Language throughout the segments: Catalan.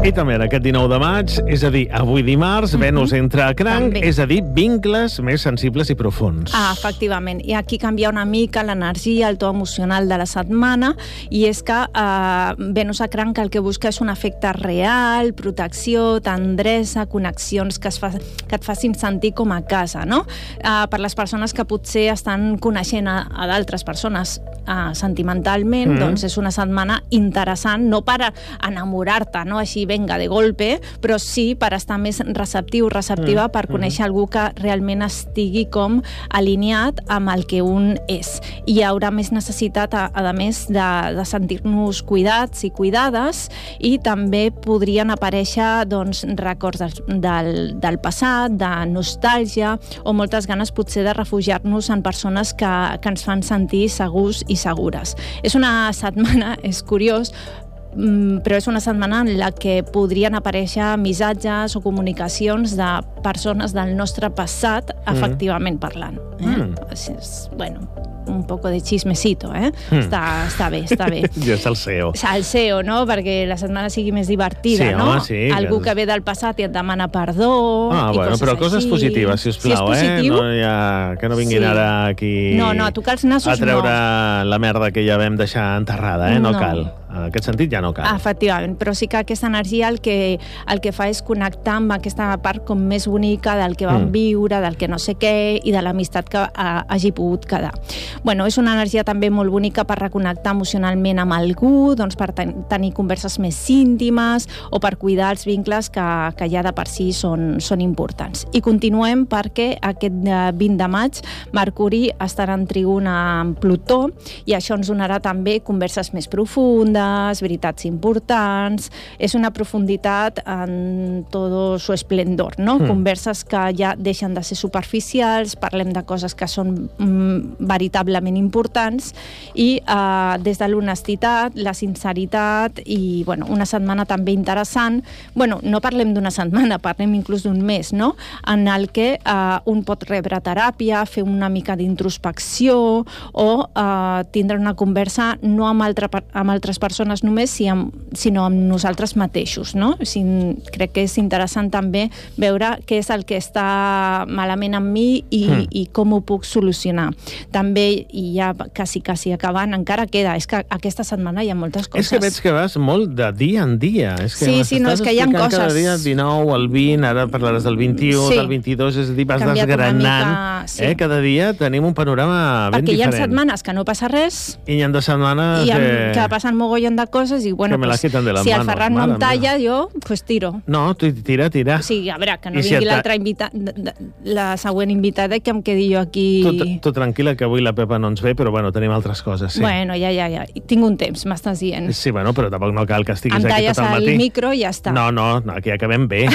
I també en aquest 19 de maig, és a dir, avui dimarts, Venus entra a cranc, és a dir, vincles més sensibles i profuns. Efectivament. I aquí canvia una mica l'energia, el to emocional de la setmana, i és que Venus a cranc el que busca és un efecte real, protecció, tendresa, connexions que et facin sentir com a casa, no? Per les persones que potser estan coneixent a d'altres persones sentimentalment, doncs és una setmana interessant, no per enamorar-te, no? Així, venga, de golpe, però sí per estar més receptiu, receptiva, per conèixer algú que realment estigui com alineat amb el que un és. I hi haurà més necessitat, a més, de sentir-nos cuidats i cuidades, i també podrien aparèixer doncs, records del passat, de nostàlgia, o moltes ganes potser de refugiar-nos en persones que ens fan sentir segurs i segures. És una setmana, és curiós, però és una setmana en la que podrien aparèixer missatges o comunicacions de persones del nostre passat, efectivament parlant. Bueno, un poco de chismecito, Està bé, està bé. Jo és el SEO. El SEO, no? Perquè la setmana sigui més divertida, sí, no? Home, sí, algú que ve del passat i et demana perdó i bueno, coses però coses així. Positives, sisplau, si és positiu, que no vinguin ara aquí no, a tocar els nassos, a treure la merda que ja vam deixar enterrada, no cal. En aquest sentit ja no cal. Efectivament, però sí que aquesta energia el que fa és connectar amb aquesta part com més bonica del que vam viure, del que no sé què, i de l'amistat que hagi pogut quedar. Bueno, és una energia també molt bonica per reconnectar emocionalment amb algú, doncs per tenir converses més íntimes o per cuidar els vincles que ja de per si són importants. I continuem perquè aquest 20 de maig Mercuri estarà en trígon amb Plutó, i això ens donarà també converses més profundes, veritats importants, és una profunditat en todo su esplendor, no? Converses que ja deixen de ser superficials, parlem de coses que són veritablement importants, i des de l'honestitat, la sinceritat, i bueno, una setmana també interessant. Bueno, no parlem d'una setmana, parlem inclús d'un mes, no? En el que un pot rebre teràpia, fer una mica d'introspecció, o tindre una conversa no amb altres persones només, sinó amb nosaltres mateixos, no? Crec que és interessant també veure què és el que està malament amb mi i com ho puc solucionar. També, i ja quasi acabant, encara queda, és que aquesta setmana hi ha moltes coses. És que veig que vas molt de dia en dia. És que és que hi ha coses. Cada dia, 19, el 20, ara parlaràs del 21, del 22, és a dir, vas desgranant. Cada dia tenim un panorama ben diferent. Perquè hi ha setmanes que no passa res, i hi ha setmanes que passen mogollon de coses, i bueno, si el Ferran no em talla, jo, pues tiro. No, tu tira. O sigui, a veure, que no vingui l'altra la següent invitada, que em quedi jo aquí... Tu tranquil·la, que avui la Pepa no ens ve, però bueno, tenim altres coses, sí. Bueno, ja. Tinc un temps, m'estàs dient. Sí, bueno, però tampoc no cal que estiguis aquí tot el matí. Em talles el micro i ja està. No, aquí acabem bé.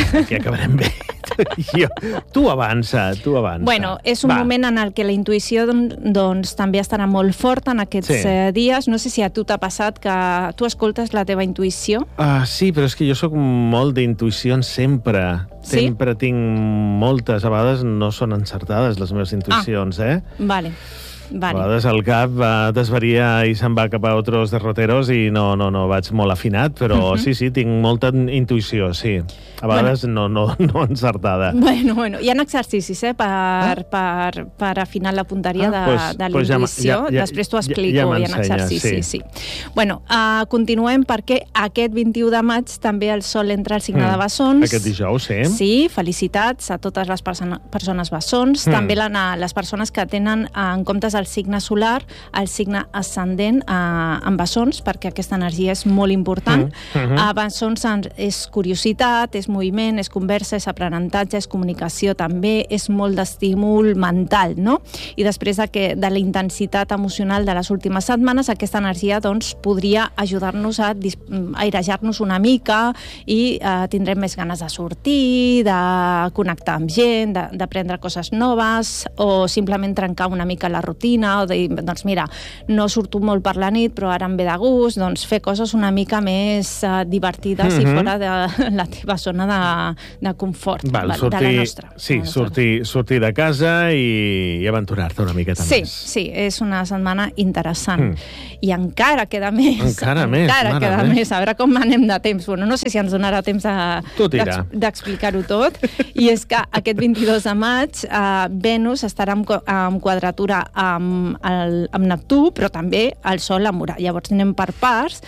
Tu avança. Bueno, és un moment en el que la intuïció doncs també estarà molt forta en aquests dies. No sé si a tu t'ha passat que tu escoltes la teva intuïció. Sí, però és que jo sóc molt d'intuïcions sempre. Sí? Sempre tinc moltes. A vegades no són encertades les meves intuïcions, Vale. A vegades el cap desvaria i se'n va cap a altres derroteros i no, vaig molt afinat, però sí, tinc molta intuïció, sí. A vegades no encertada. Bueno, hi ha exercicis per afinar la punteria de la intuïció. Després t'ho explico, hi ha exercicis, sí. Bueno, continuem perquè aquest 21 de maig també el Sol entra al signe de Bessons. Aquest dijous, sí. Sí, felicitats a totes les persones bessons. També les persones que tenen en comptes el signe solar, el signe ascendent en bessons, perquè aquesta energia és molt important. Bessons és curiositat, és moviment, és conversa, és aprenentatge, és comunicació també, és molt d'estímul mental, no? I després de la intensitat emocional de les últimes setmanes, aquesta energia doncs podria ajudar-nos a airejar-nos una mica, i tindrem més ganes de sortir, de connectar amb gent, d'aprendre coses noves, o simplement trencar una mica la rutina, rutina, o de dir, doncs mira, no surto molt per la nit, però ara em ve de gust, doncs fer coses una mica més divertides i fora de la teva zona de confort, de la nostra. Sí, sortir de casa i aventurar-te una miqueta més. Sí, és una setmana interessant. I encara queda més. Encara més. A veure com anem de temps. Bueno, no sé si ens donarà temps d'explicar-ho tot. I és que aquest 22 de maig Venus estarà en quadratura amb Neptú, però també el Sol amb Urà. Llavors anem per parts.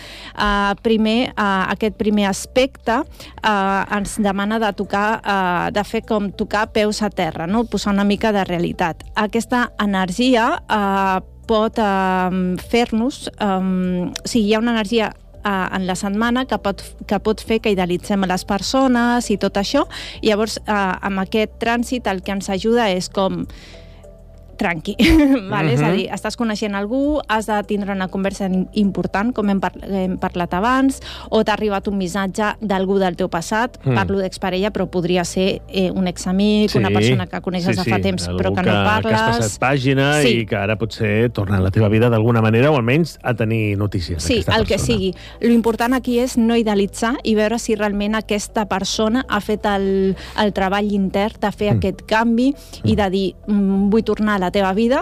Aquest primer aspecte ens demana de fer com tocar peus a terra, no? Posar una mica de realitat. Aquesta energia pot fer-nos... hi ha una energia en la setmana que pot fer que idealitzem les persones i tot això. Llavors, amb aquest trànsit el que ens ajuda és com tranqui, vale? És a dir, estàs coneixent algú, has de tindre una conversa important, com hem parlat abans, o t'ha arribat un missatge d'algú del teu passat, parlo d'exparella, però podria ser un examic, una persona que coneixes de fa temps, però que no parles. Que has passat pàgina i que ara potser torna a la teva vida d'alguna manera, o almenys a tenir notícies d'aquesta persona. Sí, el que sigui. L'important aquí és no idealitzar i veure si realment aquesta persona ha fet el treball intern de fer aquest canvi i de dir, vull tornar a la teva vida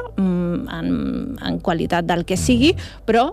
en qualitat del que sigui, però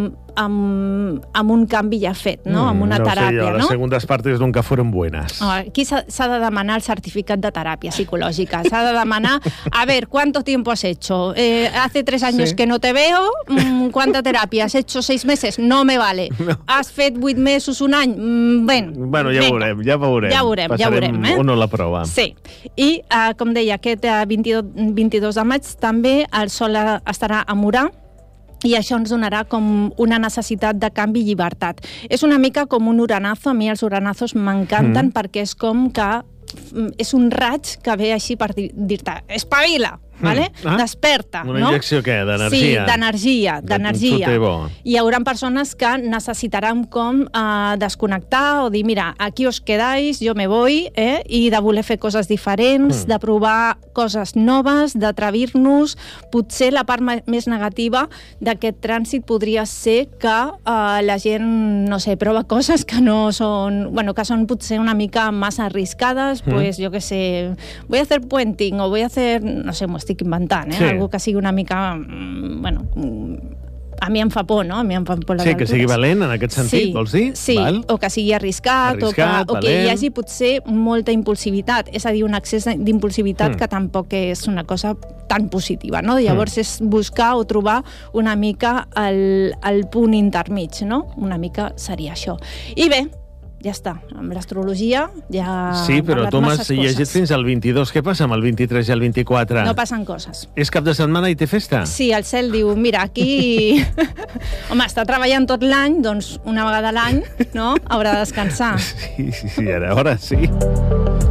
amb un canvi ja fet, no? Amb una teràpia, no? Las segundas partes nunca fueron buenas. Aquí s'ha de demanar el certificat de teràpia psicològica. S'ha de demanar, a ver, ¿cuánto tiempo has hecho? Hace 3 años que no te veo, ¿cuánta terapia? ¿Has hecho 6 meses? No me vale. No. ¿Has fet 8 mesos, un any? Bueno, ja veurem. Passarem o no la prova. Sí. I, com deia, aquest 22 de maig també el Sol estarà a Urà, i això ens donarà com una necessitat de canvi i llibertat. És una mica com un uranazo. A mi els uranazos m'encanten perquè és com que és un raig que ve així per dir-te espavila, vale? Desperta, no? Una injecció què? D'energia? Sí, d'energia. Hi haurà persones que necessitaran com desconnectar o dir, mira, aquí os quedáis, yo me voy, i de voler fer coses diferents, de provar coses noves, d'atrevir-nos. Potser la part més negativa d'aquest trànsit podria ser que la gent, no sé, prova coses que no són... Bueno, que són potser una mica massa arriscades, pues, jo què sé, voy a hacer puenting o voy a hacer... No sé, m'ho estic inventant, algo que sigui una mica... Bueno, a mi em fa por, no? A mi em fa por les altures. Que sigui valent en aquest sentit, vols dir? Sí, o que sigui arriscat o que hi hagi potser molta impulsivitat, és a dir, un excés d'impulsivitat que tampoc és una cosa tan positiva, no? Llavors és buscar o trobar una mica el punt intermig, no? Una mica seria això. I bé, ja està, amb l'astrologia ja... Sí, però tu m'has llegit fins al 22. Què passa amb el 23 i el 24? No passen coses. És cap de setmana i té festa? Sí, el cel diu, mira, aquí... Home, està treballant tot l'any, doncs una vegada a l'any, no? Haurà de descansar. Sí, ara sí.